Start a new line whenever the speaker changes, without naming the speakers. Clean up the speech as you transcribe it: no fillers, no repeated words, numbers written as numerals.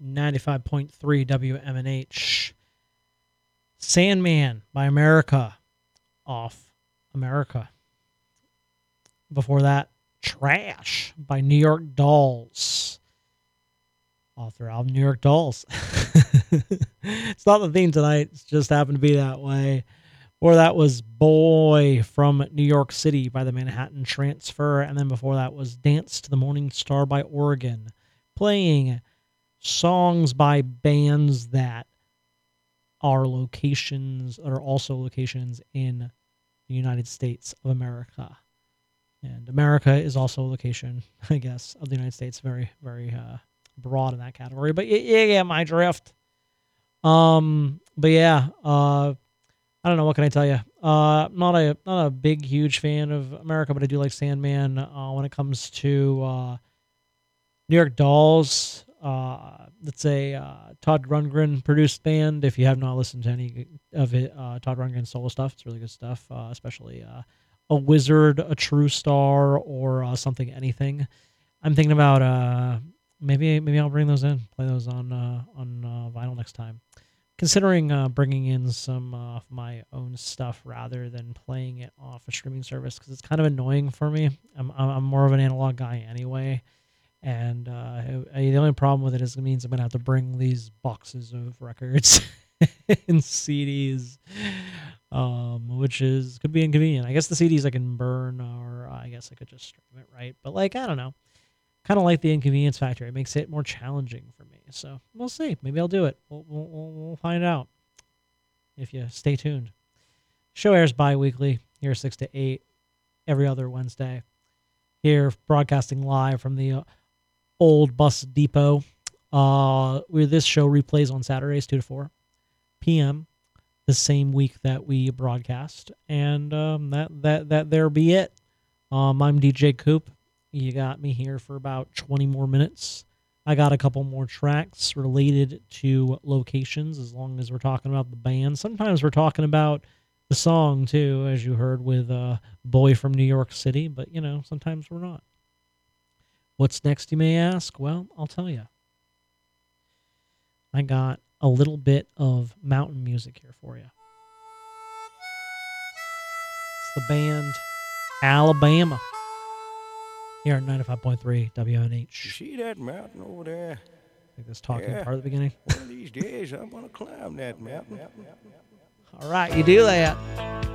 95.3 WMNH. Sandman by America off America. Before that, Trash by New York Dolls off their album New York Dolls. It's not the theme tonight, it's just happened to be that way. Before that was Boy from New York City by the Manhattan Transfer. And then before that was Dance to the Morning Star by Oregon. Playing songs by bands that are also locations in the United States of America. And America is also a location, I guess, of the United States. Very, very broad in that category. But yeah, my drift. But yeah, I don't know, what can I tell you? Not a big, huge fan of America, but I do like Sandman. When it comes to New York Dolls, it's a Todd Rundgren produced band. If you have not listened to any of it, Todd Rundgren's solo stuff, it's really good stuff, especially A Wizard, A True Star, or Something Anything. I'm thinking about maybe I'll bring those in, play those on vinyl next time. Considering bringing in some of my own stuff rather than playing it off a streaming service, because it's kind of annoying for me. I'm more of an analog guy anyway, and the only problem with it is it means I'm gonna have to bring these boxes of records and CDs, which could be inconvenient. I guess the CDs I can burn, or I guess I could just stream it, right? But I don't know. Kind of like the inconvenience factor. It makes it more challenging for me. So we'll see. Maybe I'll do it. We'll find out if you stay tuned. Show airs bi-weekly, here 6 to 8, every other Wednesday. Here, broadcasting live from the old bus depot. Where this show replays on Saturdays, 2 to 4 p.m., the same week that we broadcast. And that there be it. I'm DJ Coop. You got me here for about 20 more minutes. I got a couple more tracks related to locations, as long as we're talking about the band. Sometimes we're talking about the song, too, as you heard with Boy from New York City. But, sometimes we're not. What's next, you may ask? Well, I'll tell you. I got a little bit of mountain music here for you. It's the band Alabama. Here at 95.3 WNH.
You see that mountain over there?
Like this talking part at the beginning.
One of these days, I'm going to climb that mountain.
All right, you do that.